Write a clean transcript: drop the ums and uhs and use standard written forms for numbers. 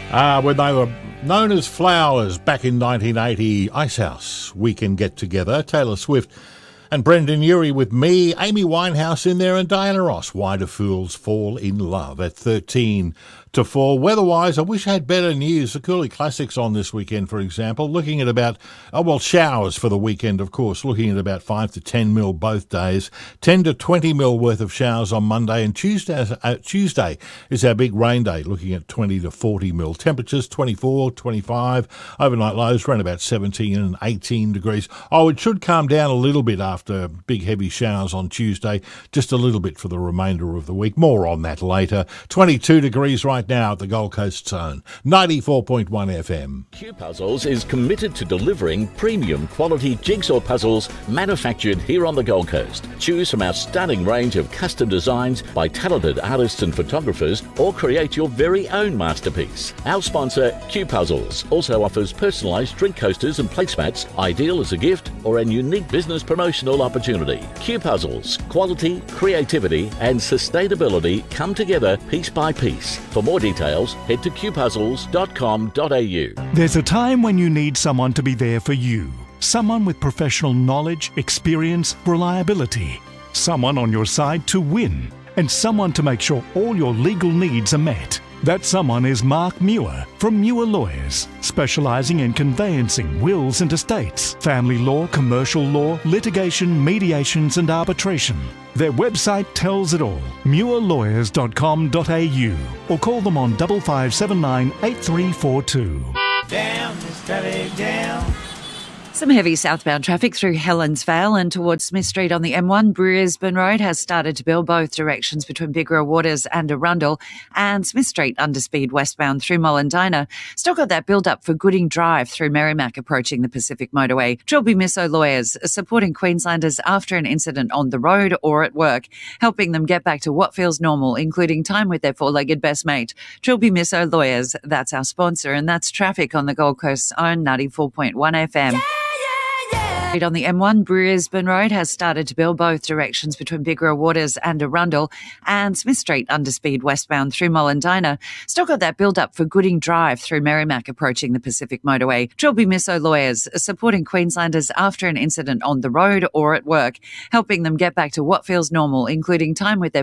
When they were known as Flowers back in 1980, Icehouse, Weekend Get Together, Taylor Swift and Brendan Urie with me, Amy Winehouse in there and Diana Ross. Why do fools fall in love at 13 to 4? Weather-wise, I wish I had better news. The Cooley Classics on this weekend, for example, looking at about, showers for the weekend, of course, looking at about 5 to 10 mil both days, 10 to 20 mil worth of showers on Monday, and Tuesday is our big rain day, looking at 20 to 40 mil. Temperatures 24, 25, overnight lows around about 17 and 18 degrees. It should calm down a little bit after big heavy showers on Tuesday, just a little bit for the remainder of the week. More on that later. 22 degrees right now at the Gold Coast Zone. 94.1 FM. Q Puzzles is committed to delivering premium quality jigsaw puzzles manufactured here on the Gold Coast. Choose from our stunning range of custom designs by talented artists and photographers, or create your very own masterpiece. Our sponsor, Q Puzzles, also offers personalised drink coasters and placemats, ideal as a gift or an unique business promotional opportunity. Q Puzzles, quality, creativity and sustainability come together piece by piece. For more details, head to qpuzzles.com.au. There's a time when you need someone to be there for you. Someone with professional knowledge, experience, reliability. Someone on your side to win. And someone to make sure all your legal needs are met. That someone is Mark Muir from Muir Lawyers, specialising in conveyancing, wills and estates, family law, commercial law, litigation, mediations and arbitration. Their website tells it all, muirlawyers.com.au, or call them on 5579 8342. Down, steady down. Some heavy southbound traffic through Helensvale and towards Smith Street on the M1. Brisbane Road has started to build both directions between Biggerah Waters and Arundel, and Smith Street underspeed westbound through Mollendina. Still got that build up for Gooding Drive through Merrimack approaching the Pacific Motorway. Trilby Misso Lawyers supporting Queenslanders after an incident on the road or at work, helping them get back to what feels normal, including time with their four-legged best mate. Trilby Misso Lawyers, that's our sponsor, and that's traffic on the Gold Coast's own 94.1 FM. On the M1, Brisbane Road has started to build both directions between Biggerah Waters and Arundel, and Smith Street underspeed westbound through Mollendina. Still got that build up for Gooding Drive through Merrimack approaching the Pacific Motorway. Trilby Misso Lawyers supporting Queenslanders after an incident on the road or at work, helping them get back to what feels normal, including time with their